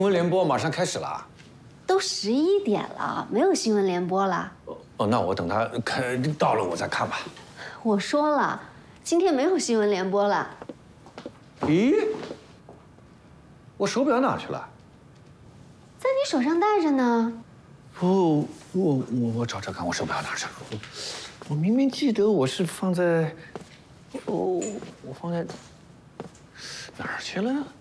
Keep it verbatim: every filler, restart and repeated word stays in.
闻联播马上开始了， 都十一点了，没有新闻联播了。 哦，那我等他看到了我再看吧。 我说了，今天没有新闻联播了。 咦，我手表哪去了？ 在你手上戴着呢。 不，我我我找找看，我手表哪去了？我我明明记得我是放在，哦，我放在哪儿去了？